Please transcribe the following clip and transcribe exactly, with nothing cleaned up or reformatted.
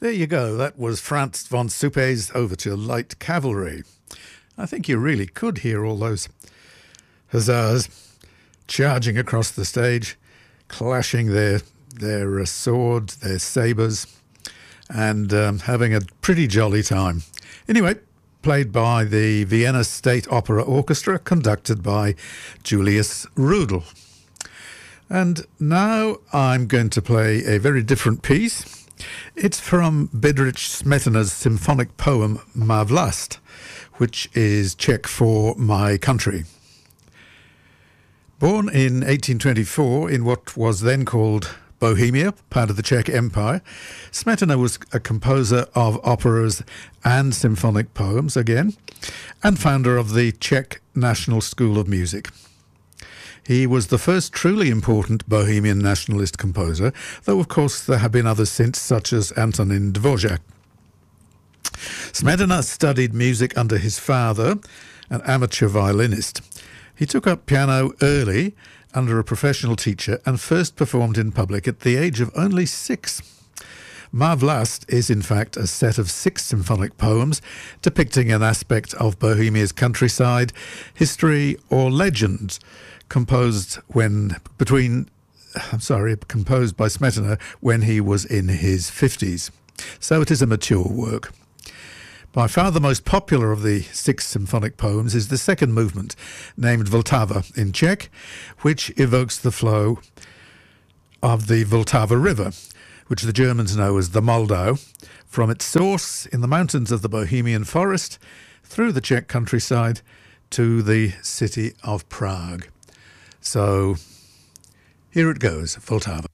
There you go. That was Franz von Suppe's Overture Light Cavalry. I think you really could hear all those hussars charging across the stage, clashing their their uh, swords, their sabres, and um, having a pretty jolly time. Anyway, played by the Vienna State Opera Orchestra, conducted by Julius Rudel. And now I'm going to play a very different piece. It's from Bedřich Smetana's symphonic poem Má vlast, which is Czech for My Country. Born in eighteen twenty-four in what was then called Bohemia, part of the Czech Empire, Smetana was a composer of operas and symphonic poems again, and founder of the Czech National School of Music. He was the first truly important Bohemian nationalist composer, though of course there have been others since, such as Antonín Dvořák. Smetana studied music under his father, an amateur violinist. He took up piano early under a professional teacher and first performed in public at the age of only six. Má vlast is in fact a set of six symphonic poems depicting an aspect of Bohemia's countryside, history or legends, composed when between I'm sorry, composed by Smetana when he was in his fifties. So it is a mature work. By far the most popular of the six symphonic poems is the second movement, named Vltava in Czech, which evokes the flow of the Vltava River, which the Germans know as the Moldau, from its source in the mountains of the Bohemian forest, through the Czech countryside, to the city of Prague. So here it goes, Vltava.